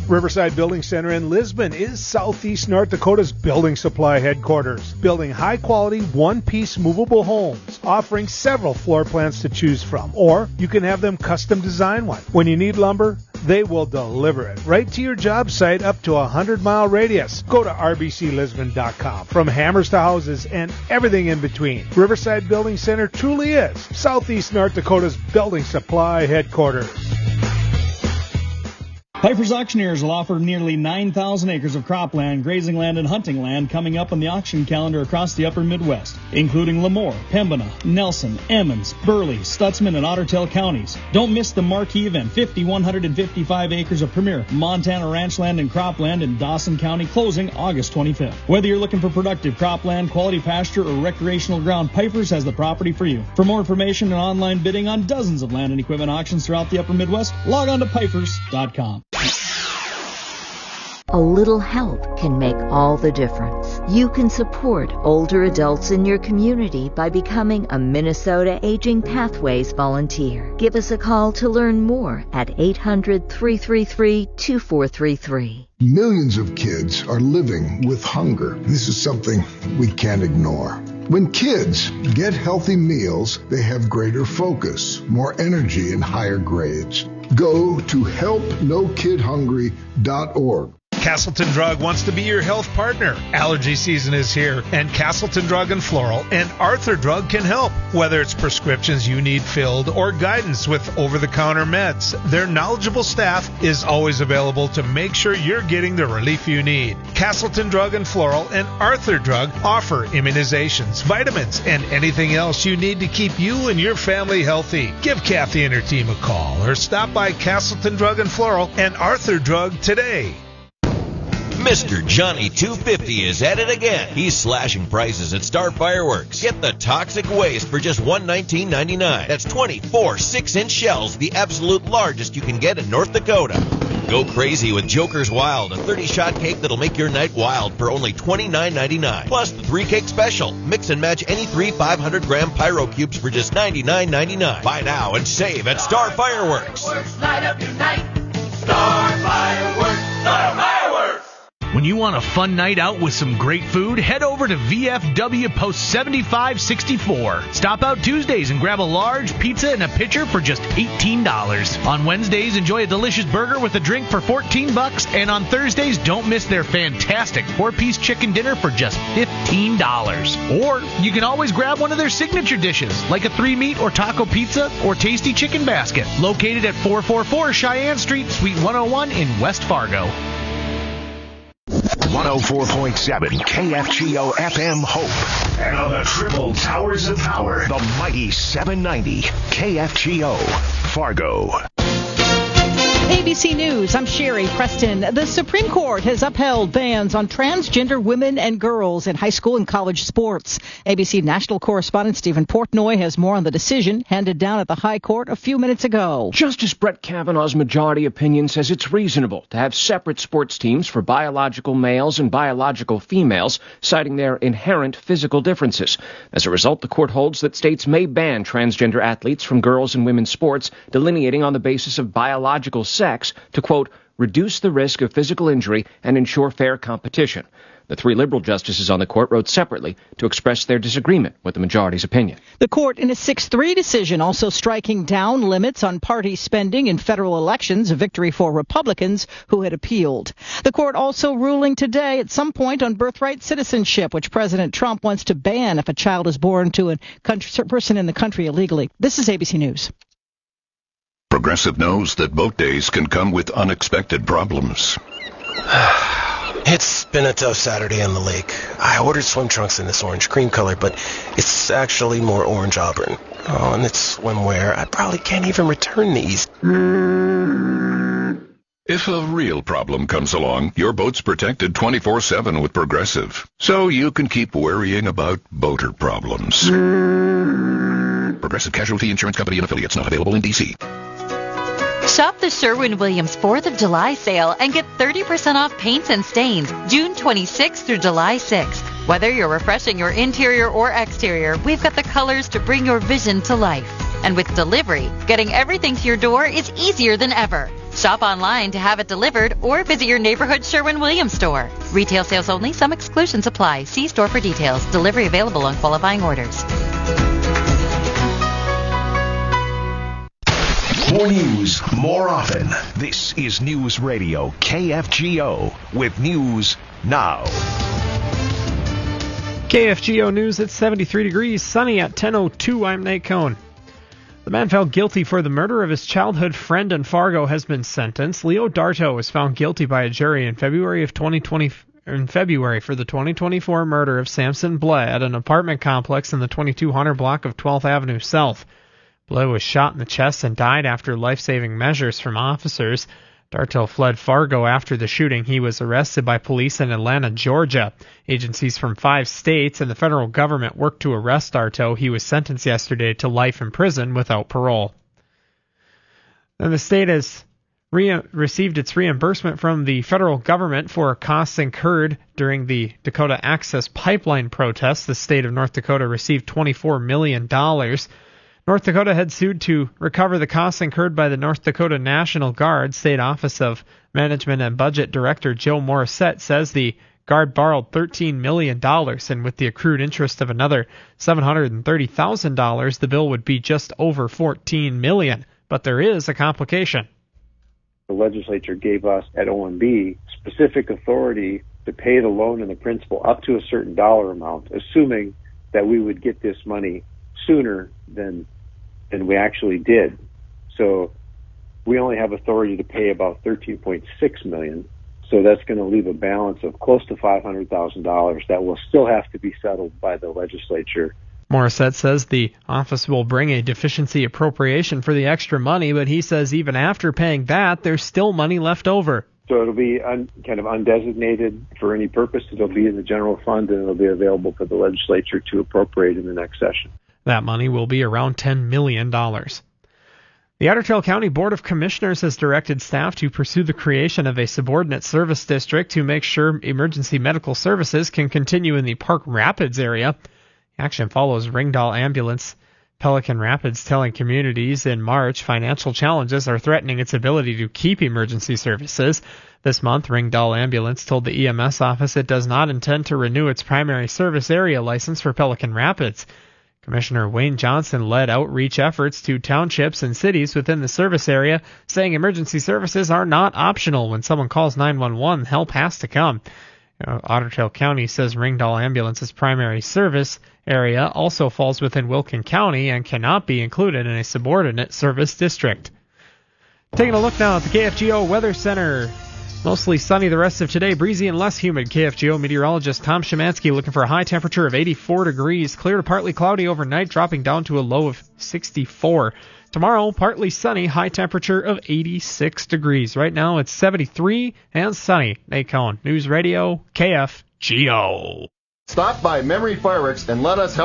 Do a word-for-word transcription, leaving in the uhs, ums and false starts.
Riverside Building Center in Lisbon is Southeast North Dakota's building supply headquarters, building high-quality, one-piece movable homes, offering several floor plans to choose from, or you can have them custom design one. When you need lumber, they will deliver it right to your job site up to a hundred-mile radius. Go to r b c lisbon dot com. From hammers to houses and everything in between, Riverside Building Center truly is Southeast North Dakota's building supply headquarters. Piper's Auctioneers will offer nearly nine thousand acres of cropland, grazing land, and hunting land coming up on the auction calendar across the upper Midwest, including Lemoore, Pembina, Nelson, Emmons, Burley, Stutzman, and Otter Tail counties. Don't miss the marquee event, five thousand one hundred fifty-five acres of premier Montana ranch land and cropland in Dawson County, closing August twenty-fifth. Whether you're looking for productive cropland, quality pasture, or recreational ground, Piper's has the property for you. For more information and online bidding on dozens of land and equipment auctions throughout the upper Midwest, log on to pipers dot com. A little help can make all the difference. You can support older adults in your community by becoming a Minnesota Aging Pathways volunteer. Give us a call to learn more at eight hundred, three three three, two four three three. Millions of kids are living with hunger. This is something we can't ignore. When kids get healthy meals, they have greater focus, more energy, and higher grades. Go to help no kid hungry dot org. Castleton Drug wants to be your health partner. Allergy season is here, and Castleton Drug and Floral and Arthur Drug can help. Whether it's prescriptions you need filled or guidance with over-the-counter meds, their knowledgeable staff is always available to make sure you're getting the relief you need. Castleton Drug and Floral and Arthur Drug offer immunizations, vitamins, and anything else you need to keep you and your family healthy. Give Kathy and her team a call or stop by Castleton Drug and Floral and Arthur Drug today. Mister Johnny two fifty is at it again. He's slashing prices at Star Fireworks. Get the Toxic Waste for just one hundred nineteen dollars and ninety-nine cents. That's twenty-four six-inch shells, the absolute largest you can get in North Dakota. Go crazy with Joker's Wild, a thirty-shot cake that'll make your night wild for only twenty-nine ninety-nine. Plus the three-cake special. Mix and match any three five hundred gram Pyro Cubes for just ninety-nine ninety-nine. Buy now and save at Star Fireworks. Light up your night. Star Fireworks. Star Fireworks. When you want a fun night out with some great food, head over to V F W Post seventy-five sixty-four. Stop out Tuesdays and grab a large pizza and a pitcher for just eighteen dollars. On Wednesdays, enjoy a delicious burger with a drink for fourteen bucks, and on Thursdays, don't miss their fantastic four-piece chicken dinner for just fifteen dollars. Or you can always grab one of their signature dishes, like a three-meat or taco pizza or tasty chicken basket, located at four forty-four Cheyenne Street, Suite one oh one in West Fargo. one oh four point seven K F G O F M Hope. And on the triple towers of power, the mighty seven ninety K F G O Fargo. A B C News, I'm Sherry Preston. The Supreme Court has upheld bans on transgender women and girls in high school and college sports. A B C national correspondent Stephen Portnoy has more on the decision handed down at the High Court a few minutes ago. Justice Brett Kavanaugh's majority opinion says it's reasonable to have separate sports teams for biological males and biological females, citing their inherent physical differences. As a result, the court holds that states may ban transgender athletes from girls' and women's sports, delineating on the basis of biological sex to, quote, reduce the risk of physical injury and ensure fair competition. The three liberal justices on the court wrote separately to express their disagreement with the majority's opinion. The court, in a six three decision, also striking down limits on party spending in federal elections, a victory for Republicans who had appealed. The court also ruling today at some point on birthright citizenship, which President Trump wants to ban if a child is born to a country, person in the country illegally. This is A B C News. Progressive knows that boat days can come with unexpected problems. It's been a tough Saturday on the lake. I ordered swim trunks in this orange cream color, but it's actually more orange auburn. Oh, and it's swimwear. I probably can't even return these. If a real problem comes along, your boat's protected twenty-four seven with Progressive, so you can keep worrying about boater problems. Progressive Casualty Insurance Company and affiliates, not available in D C Shop the Sherwin-Williams fourth of July sale and get thirty percent off paints and stains June twenty-sixth through July sixth. Whether you're refreshing your interior or exterior, we've got the colors to bring your vision to life. And with delivery, getting everything to your door is easier than ever. Shop online to have it delivered or visit your neighborhood Sherwin-Williams store. Retail sales only. Some exclusions apply. See store for details. Delivery available on qualifying orders. More news, more often. This is News Radio K F G O with News Now. K F G O News at seventy-three degrees, sunny at ten oh two. I'm Nate Cohn. The man found guilty for the murder of his childhood friend in Fargo has been sentenced. Leo Darto was found guilty by a jury in February of twenty twenty in February for the twenty twenty-four murder of Samson Blais at an apartment complex in the twenty-two hundred block of twelfth Avenue South. Blais was shot in the chest and died after life-saving measures from officers. Darto fled Fargo after the shooting. He was arrested by police in Atlanta, Georgia. Agencies from five states and the federal government worked to arrest Darto. He was sentenced yesterday to life in prison without parole. And the state has re- received its reimbursement from the federal government for costs incurred during the Dakota Access Pipeline protests. The state of North Dakota received twenty-four million dollars. North Dakota had sued to recover the costs incurred by the North Dakota National Guard. State Office of Management and Budget Director Joe Morissette says the Guard borrowed thirteen million dollars, and with the accrued interest of another seven hundred thirty thousand dollars, the bill would be just over fourteen million dollars. But there is a complication. The legislature gave us at O M B specific authority to pay the loan and the principal up to a certain dollar amount, assuming that we would get this money sooner than than we actually did. So we only have authority to pay about thirteen point six million dollars. So that's going to leave a balance of close to five hundred thousand dollars that will still have to be settled by the legislature. Morissette says the office will bring a deficiency appropriation for the extra money, but he says even after paying that, there's still money left over. So it'll be un, kind of undesignated for any purpose. It'll be in the general fund, and it'll be available for the legislature to appropriate in the next session. That money will be around ten million dollars. The Otter Tail County Board of Commissioners has directed staff to pursue the creation of a subordinate service district to make sure emergency medical services can continue in the Park Rapids area. Action follows Ringdahl Ambulance Pelican Rapids telling communities in March financial challenges are threatening its ability to keep emergency services. This month, Ringdahl Ambulance told the E M S office it does not intend to renew its primary service area license for Pelican Rapids. Commissioner Wayne Johnson led outreach efforts to townships and cities within the service area, saying emergency services are not optional. When someone calls nine one one, help has to come. Uh, Otter Tail County says Ringdahl Ambulance's primary service area also falls within Wilkin County and cannot be included in a subordinate service district. Taking a look now at the K F G O Weather Center. Mostly sunny the rest of today, breezy and less humid. K F G O meteorologist Tom Szymanski looking for a high temperature of eighty-four degrees. Clear to partly cloudy overnight, dropping down to a low of sixty-four. Tomorrow, partly sunny, high temperature of eighty-six degrees. Right now, it's seventy-three and sunny. Nate Cohn, News Radio, K F G O. Stop by Memory Fireworks and let us help